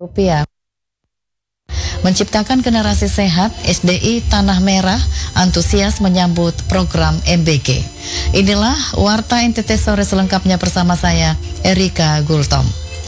rupiah. Menciptakan generasi sehat, SDI Tanah Merah antusias menyambut program MBG. Inilah Warta NTT Sore selengkapnya bersama saya, Erika Gultom.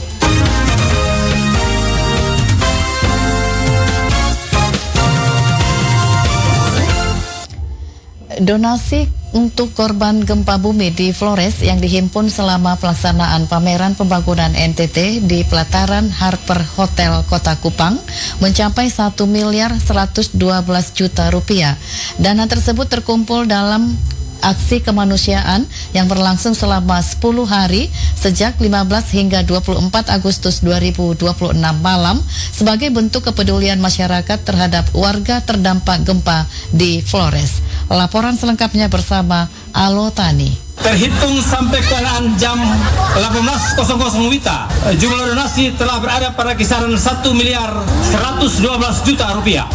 Donasi untuk korban gempa bumi di Flores yang dihimpun selama pelaksanaan pameran pembangunan NTT di pelataran Harper Hotel Kota Kupang mencapai 1 miliar 112 juta rupiah. Dana tersebut terkumpul dalam aksi kemanusiaan yang berlangsung selama 10 hari sejak 15 hingga 24 Agustus 2026 malam sebagai bentuk kepedulian masyarakat terhadap warga terdampak gempa di Flores. Laporan selengkapnya bersama Alo Tani. Terhitung sampai keadaan jam 18.00 WITA, jumlah donasi telah berada pada kisaran 1 miliar 112 juta rupiah.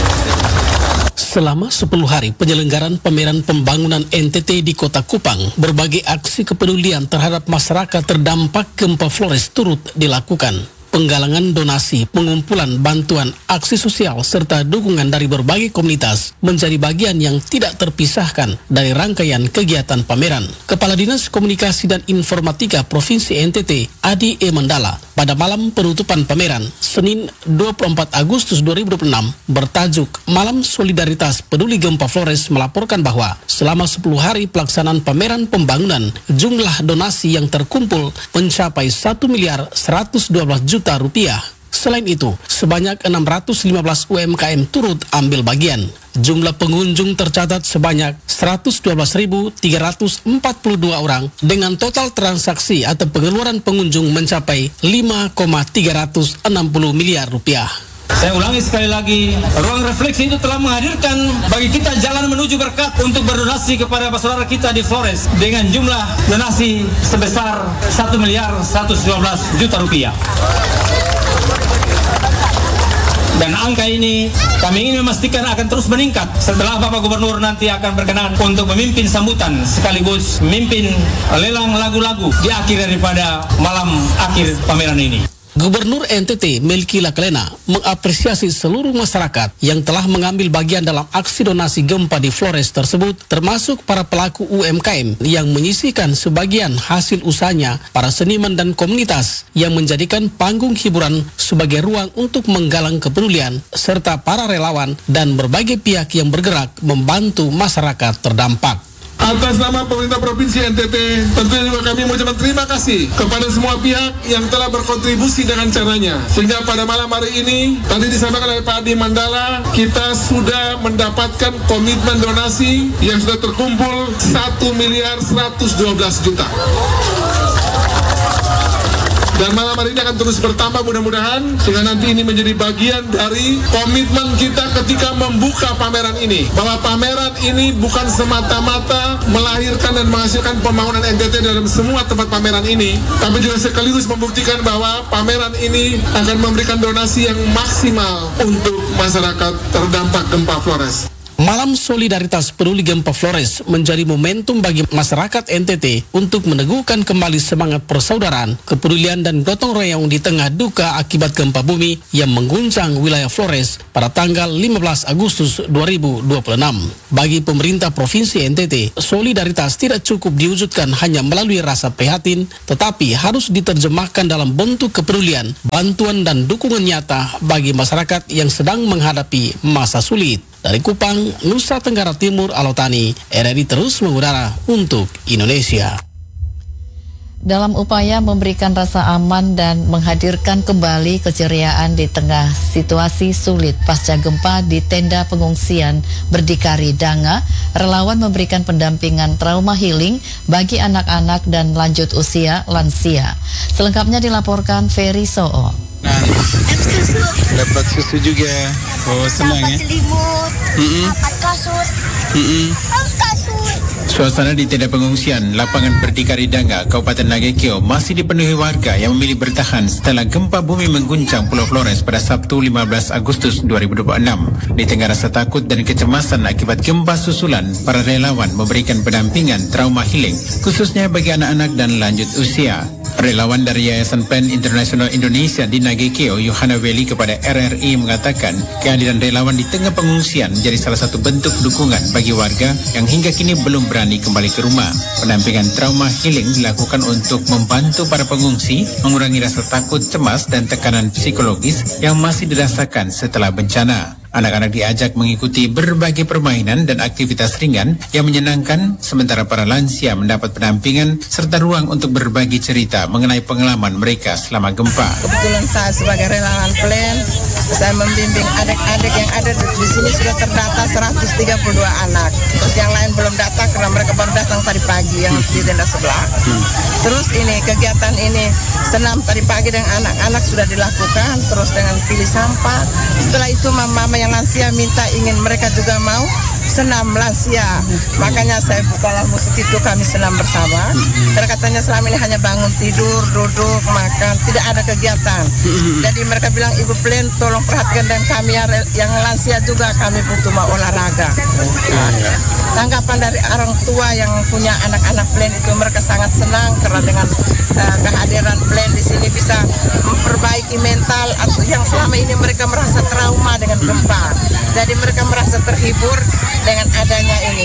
Selama 10 hari penyelenggaraan pameran pembangunan NTT di Kota Kupang, berbagai aksi kepedulian terhadap masyarakat terdampak gempa Flores turut dilakukan. Penggalangan donasi, pengumpulan bantuan, aksi sosial, serta dukungan dari berbagai komunitas menjadi bagian yang tidak terpisahkan dari rangkaian kegiatan pameran. Kepala Dinas Komunikasi dan Informatika Provinsi NTT, Adi E. Mandala, pada malam penutupan pameran, Senin 24 Agustus 2026, bertajuk Malam Solidaritas Peduli Gempa Flores melaporkan bahwa selama 10 hari pelaksanaan pameran pembangunan, jumlah donasi yang terkumpul mencapai 1 miliar 112 juta rupiah. Selain itu, sebanyak 615 UMKM turut ambil bagian. Jumlah pengunjung tercatat sebanyak 112.342 orang dengan total transaksi atau pengeluaran pengunjung mencapai 5,360 miliar rupiah. Saya ulangi sekali lagi, ruang refleksi itu telah menghadirkan bagi kita jalan menuju berkat untuk berdonasi kepada saudara kita di Flores dengan jumlah donasi sebesar 1 miliar 112 juta rupiah. Dan angka ini kami ingin memastikan akan terus meningkat setelah Bapak Gubernur nanti akan berkenan untuk memimpin sambutan sekaligus memimpin lelang lagu-lagu di akhir daripada malam akhir pameran ini. Gubernur NTT Melki Laklena mengapresiasi seluruh masyarakat yang telah mengambil bagian dalam aksi donasi gempa di Flores tersebut, termasuk para pelaku UMKM yang menyisihkan sebagian hasil usahanya, para seniman dan komunitas yang menjadikan panggung hiburan sebagai ruang untuk menggalang kepedulian, serta para relawan dan berbagai pihak yang bergerak membantu masyarakat terdampak. Atas nama pemerintah Provinsi NTT, tentunya juga kami mengucapkan terima kasih kepada semua pihak yang telah berkontribusi dengan caranya. Sehingga pada malam hari ini, tadi disampaikan oleh Pak Adi Mandala, kita sudah mendapatkan komitmen donasi yang sudah terkumpul 1 miliar 112 juta. Dan malam hari ini akan terus bertambah mudah-mudahan, sehingga nanti ini menjadi bagian dari komitmen kita ketika membuka pameran ini. Bahwa pameran ini bukan semata-mata melahirkan dan menghasilkan pembangunan NTT dalam semua tempat pameran ini, tapi juga sekaligus membuktikan bahwa pameran ini akan memberikan donasi yang maksimal untuk masyarakat terdampak gempa Flores. Malam Solidaritas Peduli Gempa Flores menjadi momentum bagi masyarakat NTT untuk meneguhkan kembali semangat persaudaraan, kepedulian dan gotong royong di tengah duka akibat gempa bumi yang mengguncang wilayah Flores pada tanggal 15 Agustus 2026. Bagi pemerintah Provinsi NTT, solidaritas tidak cukup diwujudkan hanya melalui rasa prihatin, tetapi harus diterjemahkan dalam bentuk kepedulian, bantuan dan dukungan nyata bagi masyarakat yang sedang menghadapi masa sulit. Dari Kupang, Nusa Tenggara Timur, Alo Tani, RRI terus mengudara untuk Indonesia. Dalam upaya memberikan rasa aman dan menghadirkan kembali keceriaan di tengah situasi sulit pasca gempa di tenda pengungsian Berdikari Danga, relawan memberikan pendampingan trauma healing bagi anak-anak dan lanjut usia lansia. Selengkapnya dilaporkan Ferry Soo. Dapat susu juga. Oh, senang ya. Dapat selimut, dapat kasut, kasut. Suasana di tenda pengungsian lapangan Berdikari Danga, Kabupaten Nagekeo masih dipenuhi warga yang memilih bertahan setelah gempa bumi mengguncang Pulau Flores pada Sabtu 15 Agustus 2026. Di tengah rasa takut dan kecemasan akibat gempa susulan, para relawan memberikan pendampingan trauma healing khususnya bagi anak-anak dan lanjut usia. Relawan dari Yayasan PEN Internasional Indonesia di Nagekeo, Yohana Weli kepada RRI mengatakan kehadiran relawan di tengah pengungsian menjadi salah satu bentuk dukungan bagi warga yang hingga kini belum berani kembali ke rumah. Pendampingan trauma healing dilakukan untuk membantu para pengungsi mengurangi rasa takut, cemas, dan tekanan psikologis yang masih dirasakan setelah bencana. Anak-anak diajak mengikuti berbagai permainan dan aktivitas ringan yang menyenangkan, sementara para lansia mendapat pendampingan serta ruang untuk berbagi cerita mengenai pengalaman mereka selama gempa. Kebetulan saya sebagai relawan PLEN, saya membimbing adik-adik yang ada di sini sudah terdata 132 anak. Terus yang lain belum datang karena mereka baru datang tadi pagi yang di tenda sebelah. Terus ini kegiatan ini senam tadi pagi dengan anak-anak sudah dilakukan, terus dengan pilih sampah. Setelah itu mama yang lansia minta ingin mereka juga mau senam lansia. Makanya saya bukalah musik itu, kami senam bersama. Karena katanya selama ini hanya bangun tidur, duduk, makan, tidak ada kegiatan. Jadi mereka bilang, Ibu PLEN tolong perhatikan dan kami yang lansia juga kami butuh mau olahraga. Tanggapan dari orang tua yang punya anak-anak PLEN itu mereka sangat senang karena dengan kehadiran PLEN di sini bisa memperbaiki mental atau yang selama ini mereka merasa trauma dengan gempa. Jadi mereka merasa terhibur dengan adanya ini.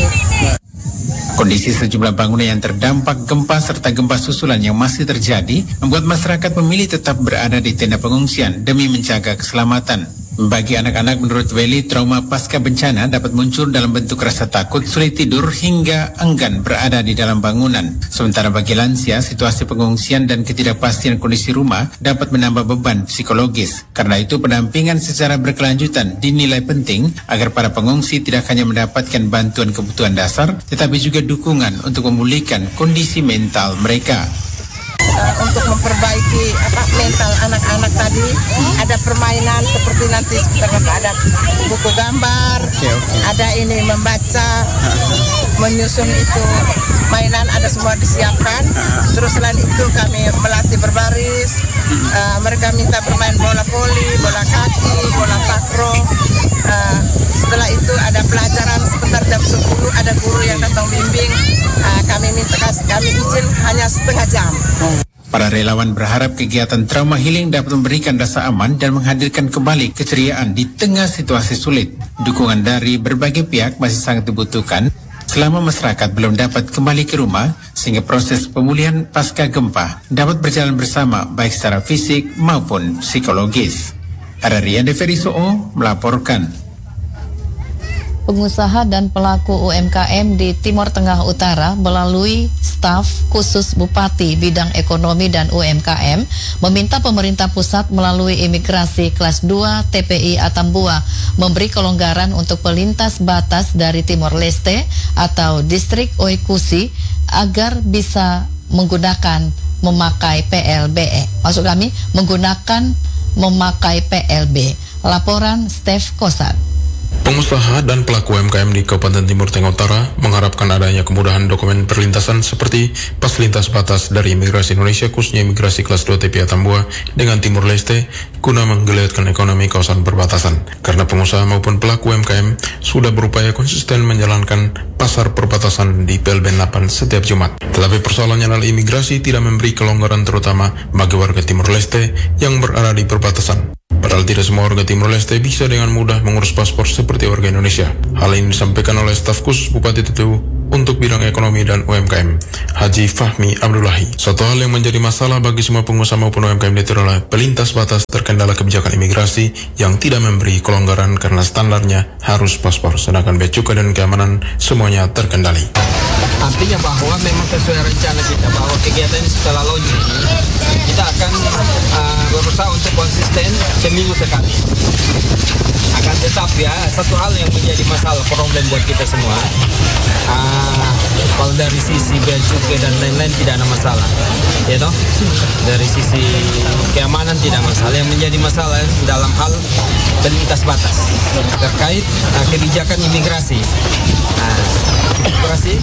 Kondisi sejumlah bangunan yang terdampak gempa serta gempa susulan yang masih terjadi membuat masyarakat memilih tetap berada di tenda pengungsian demi menjaga keselamatan. Bagi anak-anak, menurut Weli, trauma pasca bencana dapat muncul dalam bentuk rasa takut, sulit tidur, hingga enggan berada di dalam bangunan. Sementara bagi lansia, situasi pengungsian dan ketidakpastian kondisi rumah dapat menambah beban psikologis. Karena itu, pendampingan secara berkelanjutan dinilai penting agar para pengungsi tidak hanya mendapatkan bantuan kebutuhan dasar, tetapi juga dukungan untuk memulihkan kondisi mental mereka. Untuk memperbaiki mental anak-anak tadi, ada permainan seperti nanti ada buku gambar, ada ini membaca, menyusun itu mainan, ada semua disiapkan. Terus selain itu kami melatih berbaris, mereka minta bermain bola voli, bola kaki, bola takraw. Setelah itu ada pelajaran sekitar jam 10, ada guru yang datang bimbing. Kami izin hanya setengah jam. Para relawan berharap kegiatan trauma healing dapat memberikan rasa aman dan menghadirkan kembali keceriaan di tengah situasi sulit. Dukungan dari berbagai pihak masih sangat dibutuhkan selama masyarakat belum dapat kembali ke rumah, sehingga proses pemulihan pasca gempa dapat berjalan bersama baik secara fisik maupun psikologis. Ararian Deverisoo melaporkan. Pengusaha dan pelaku UMKM di Timur Tengah Utara melalui staf khusus Bupati Bidang Ekonomi dan UMKM meminta pemerintah pusat melalui imigrasi kelas 2 TPI Atambua memberi kelonggaran untuk pelintas batas dari Timor Leste atau distrik Oikusi agar bisa menggunakan memakai PLBE. Maksud kami menggunakan memakai PLB. Laporan Steph Kosat. Pengusaha dan pelaku UMKM di Kabupaten Timur Tengah Utara mengharapkan adanya kemudahan dokumen perlintasan seperti pas lintas batas dari Imigrasi Indonesia, khususnya Imigrasi kelas 2 TPI Atambua dengan Timor Leste guna menggeliatkan ekonomi kawasan perbatasan. Karena pengusaha maupun pelaku UMKM sudah berupaya konsisten menjalankan pasar perbatasan di PLBN 8 setiap Jumat. Tetapi persoalannya adalah imigrasi tidak memberi kelonggaran terutama bagi warga Timor Leste yang berada di perbatasan. Padahal tidak semua warga Timor Leste bisa dengan mudah mengurus paspor seperti warga Indonesia. Hal ini disampaikan oleh staf khusus Bupati Tetu untuk bidang ekonomi dan UMKM, Haji Fahmi Abdullahi. Suatu hal yang menjadi masalah bagi semua pengusaha maupun UMKM itu adalah pelintas batas terkendala kebijakan imigrasi yang tidak memberi kelonggaran karena standarnya harus paspor, sedangkan bea cukai dan keamanan semuanya terkendali. Artinya bahwa memang sesuai rencana kita bahwa kegiatan ini setelah launching kita akan berusaha untuk konsisten seminggu sekali. Akan tetapi ya satu hal yang menjadi masalah problem buat kita semua, kalau dari sisi bea cukai dan lain-lain tidak ada masalah, ya toh. Dari sisi keamanan tidak masalah. Yang menjadi masalah dalam hal pelintas batas terkait kebijakan imigrasi. Imigrasi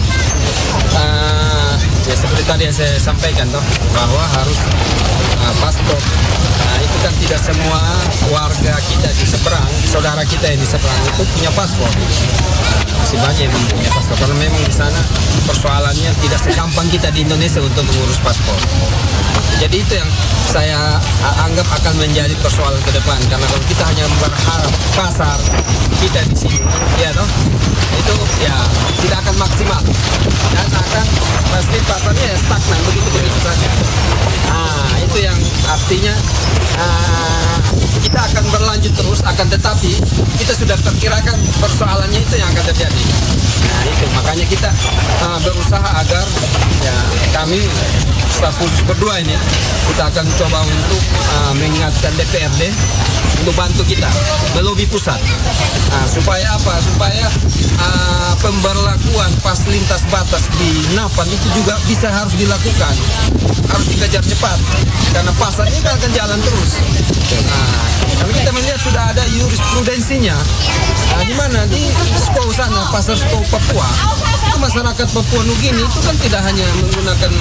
ya seperti tadi yang saya sampaikan toh, bahwa harus paspor. Itu kan tidak semua warga kita di seberang, saudara kita yang di seberang itu punya paspor. Masih banyak yang punya paspor karena memang di sana persoalannya tidak segampang kita di Indonesia untuk mengurus paspor. Jadi itu yang saya anggap akan menjadi persoalan ke depan, karena kalau kita hanya berharap pasar kita di sini, ya toh, itu ya tidak akan maksimal dan akan pasti pasarnya ya stagnan begitu saja. Itu yang artinya kita akan berlanjut terus, akan tetapi kita sudah perkirakan persoalannya itu yang akan terjadi. Nah itu makanya kita berusaha agar ya kami staf khusus berdua ini kita akan coba untuk mengingatkan DPRD untuk bantu kita melobi pusat supaya apa? Supaya pemberlakuan pas lintas batas di Napan itu juga bisa harus dilakukan, harus dikejar cepat karena pasar ini akan jalan terus. Karena kita melihat sudah ada jurisprudensinya di mana di Skau sana, pasar Skau Papua, itu masyarakat Papua Nugini itu kan tidak hanya menggunakan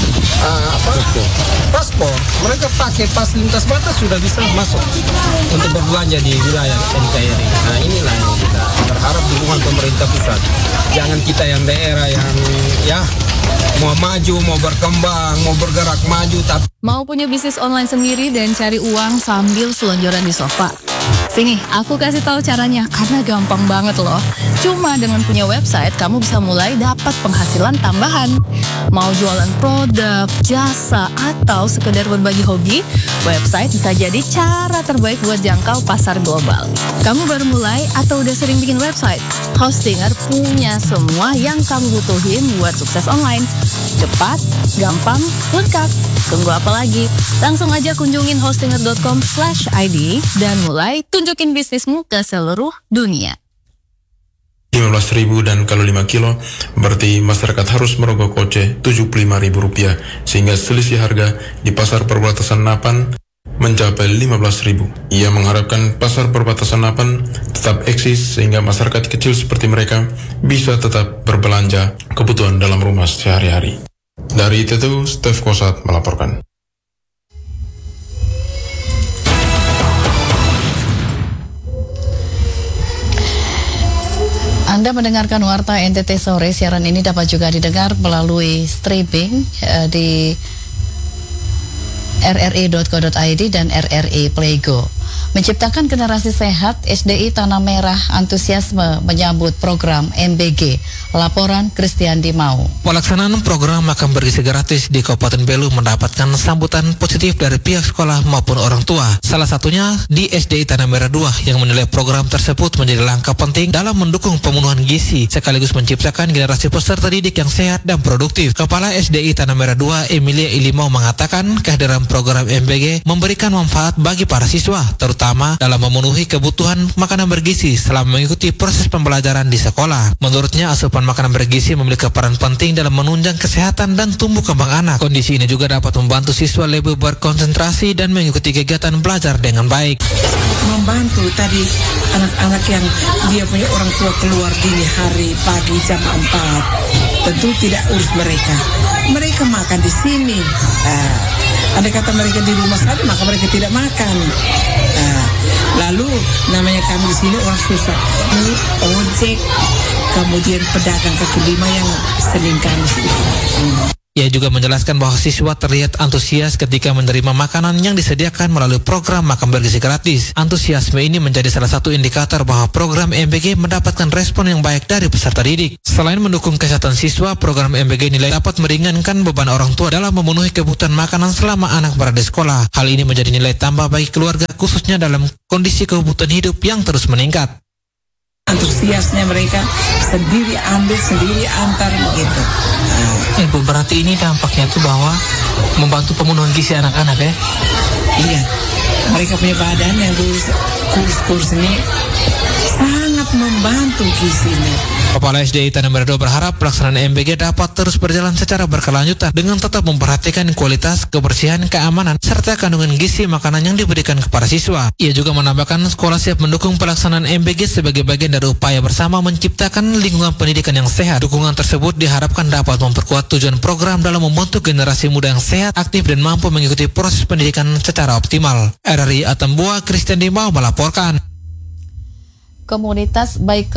paspor, mereka pakai pas lintas batas sudah bisa masuk untuk berbelanja di wilayah NKRI. Nah inilah yang kita berharap dukungan pemerintah pusat. Jangan kita yang daerah yang ya mau maju, mau berkembang, mau bergerak maju, tapi mau punya bisnis online sendiri dan cari uang sambil selonjoran di sofa. Sini, aku kasih tahu caranya karena gampang banget loh. Cuma dengan punya website, kamu bisa mulai dapat penghasilan tambahan. Mau jualan produk, jasa, atau sekedar berbagi hobi, website bisa jadi cara terbaik buat jangkau pasar global. Kamu baru mulai atau udah sering bikin website? Hostinger punya semua yang kamu butuhin buat sukses online. Cepat, gampang, lengkap. Tunggu apa lagi? Langsung aja kunjungin hostinger.com/id dan mulai tunjukin bisnismu ke seluruh dunia. 15.000 dan kalau 5 kilo berarti masyarakat harus merogoh kocek Rp75.000 sehingga selisih harga di pasar perbatasan Napan mencapai 15.000. Ia mengharapkan pasar perbatasan Napan tetap eksis sehingga masyarakat kecil seperti mereka bisa tetap berbelanja kebutuhan dalam rumah sehari-hari. Dari itu, Stef Kosat melaporkan. Anda mendengarkan Warta NTT Sore. Siaran ini dapat juga didengar melalui streaming di rri.co.id dan RRI Playgo. Menciptakan generasi sehat, SDI Tanah Merah antusiasme menyambut program MBG. Laporan Christian Dimau. Pelaksanaan program makan bergizi gratis di Kabupaten Belu mendapatkan sambutan positif dari pihak sekolah maupun orang tua. Salah satunya di SDI Tanah Merah 2 yang menilai program tersebut menjadi langkah penting dalam mendukung pemenuhan gizi sekaligus menciptakan generasi peserta didik yang sehat dan produktif. Kepala SDI Tanah Merah 2 Emilia Ilimau mengatakan kehadiran program MBG memberikan manfaat bagi para siswa, terutama dalam memenuhi kebutuhan makanan bergizi selama mengikuti proses pembelajaran di sekolah. Menurutnya asupan makanan bergizi memiliki peran penting dalam menunjang kesehatan dan tumbuh kembang anak. Kondisi ini juga dapat membantu siswa lebih berkonsentrasi dan mengikuti kegiatan belajar dengan baik. Membantu tadi anak-anak yang dia punya orang tua keluar dini hari pagi jam 4, tentu tidak urus mereka. Mereka makan di sini. Andai kata mereka di rumah saja, maka mereka tidak makan. Lalu namanya kami di sini orang susah, ojek, kemudian pedagang kaki lima yang sering kami Ia juga menjelaskan bahwa siswa terlihat antusias ketika menerima makanan yang disediakan melalui program makan bergizi gratis. Antusiasme ini menjadi salah satu indikator bahwa program MBG mendapatkan respon yang baik dari peserta didik. Selain mendukung kesehatan siswa, program MBG nilai dapat meringankan beban orang tua dalam memenuhi kebutuhan makanan selama anak berada di sekolah. Hal ini menjadi nilai tambah bagi keluarga, khususnya dalam kondisi kebutuhan hidup yang terus meningkat. Antusiasnya mereka sendiri ambil, sendiri antar begitu. Ibu, berarti ini dampaknya itu bahwa membantu pemenuhan gizi anak-anak ya? Iya, mereka punya badan yang kurus ini sangat membantu gizinya. Kepala SDI Tanah Merah 2 berharap pelaksanaan MBG dapat terus berjalan secara berkelanjutan dengan tetap memperhatikan kualitas, kebersihan, keamanan, serta kandungan gizi makanan yang diberikan kepada siswa. Ia juga menambahkan sekolah siap mendukung pelaksanaan MBG sebagai bagian dari upaya bersama menciptakan lingkungan pendidikan yang sehat. Dukungan tersebut diharapkan dapat memperkuat tujuan program dalam membentuk generasi muda yang sehat, aktif, dan mampu mengikuti proses pendidikan secara optimal. RRI Atambua, Christian Dimau melaporkan. Komunitas Bikers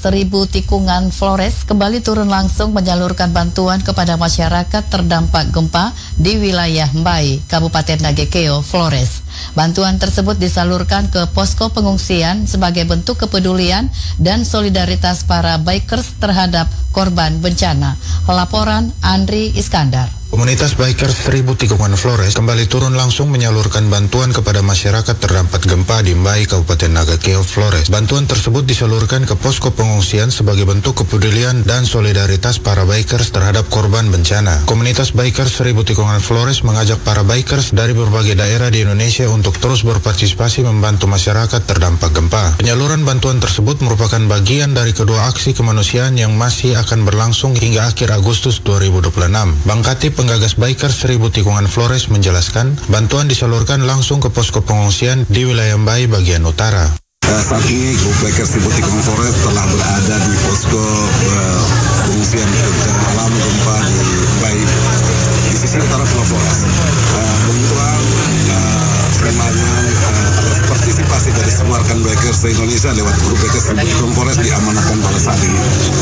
Seribu Tikungan Flores kembali turun langsung menyalurkan bantuan kepada masyarakat terdampak gempa di wilayah Mbai, Kabupaten Nagekeo, Flores. Bantuan tersebut disalurkan ke posko pengungsian sebagai bentuk kepedulian dan solidaritas para bikers terhadap korban bencana. Laporan Andri Iskandar. Komunitas Bikers Seribu Tikungan Flores kembali turun langsung menyalurkan bantuan kepada masyarakat terdampak gempa di Mbai, Kabupaten Nagekeo, Flores. Bantuan tersebut disalurkan ke posko pengungsian sebagai bentuk kepedulian dan solidaritas para bikers terhadap korban bencana. Komunitas Bikers Seribu Tikungan Flores mengajak para bikers dari berbagai daerah di Indonesia untuk terus berpartisipasi membantu masyarakat terdampak gempa. Penyaluran bantuan tersebut merupakan bagian dari kedua aksi kemanusiaan yang masih akan berlangsung hingga akhir Agustus 2026. Bang Katip, penggagas Bikers Seribu Tikungan Flores, menjelaskan bantuan disalurkan langsung ke posko pengungsian di wilayah Mbai bagian utara. Saat ini grup Bikers Seribu Tikungan Flores telah berada di posko pengungsian bencana alam gempa di Mbai di sisi utara Pulau Flores. Bantuan temanya atas partisipasi dari semua rekan Bikers se-Indonesia lewat grup Bikers Seribu Tikungan Flores diamanahkan pada saat ini.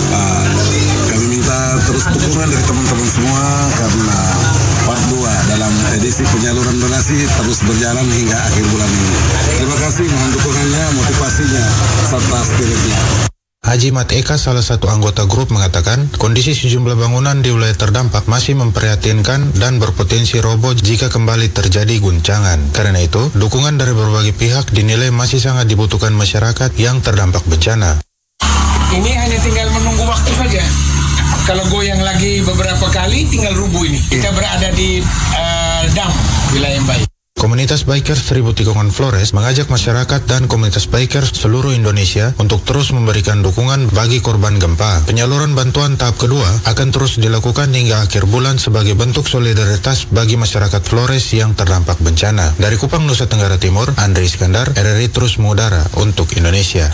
Kami minta terus dukungan dari teman-teman semua karena part 2 dalam edisi penyaluran donasi terus berjalan hingga akhir bulan ini. Terima kasih, mohon dukungannya, motivasinya, serta spiritnya. Haji Mat Eka, salah satu anggota grup, mengatakan kondisi sejumlah bangunan di wilayah terdampak masih memprihatinkan dan berpotensi roboh jika kembali terjadi guncangan. Karena itu, dukungan dari berbagai pihak dinilai masih sangat dibutuhkan masyarakat yang terdampak bencana. Ini hanya tinggal menunggu waktu saja. Kalau goyang lagi beberapa kali, tinggal rubuh ini. Kita berada di Dam, wilayah Mbai. Komunitas Bikers Seribu Tikungan Flores mengajak masyarakat dan komunitas bikers seluruh Indonesia untuk terus memberikan dukungan bagi korban gempa. Penyaluran bantuan tahap kedua akan terus dilakukan hingga akhir bulan sebagai bentuk solidaritas bagi masyarakat Flores yang terdampak bencana. Dari Kupang, Nusa Tenggara Timur, Andri Iskandar, RRI terus mengudara untuk Indonesia.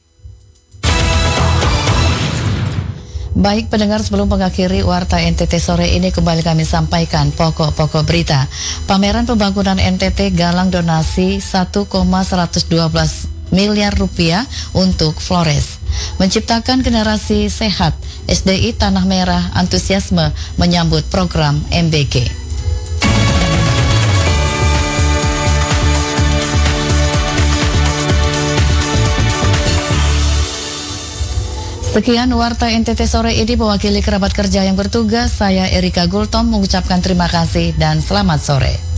Baik pendengar, sebelum mengakhiri Warta NTT sore ini kembali kami sampaikan pokok-pokok berita. Pameran pembangunan NTT galang donasi 1,112 miliar rupiah untuk Flores. Menciptakan generasi sehat, SDI Tanah Merah antusiasme menyambut program MBG. Sekian Warta NTT sore ini, mewakili kerabat kerja yang bertugas, saya Erika Gultom mengucapkan terima kasih dan selamat sore.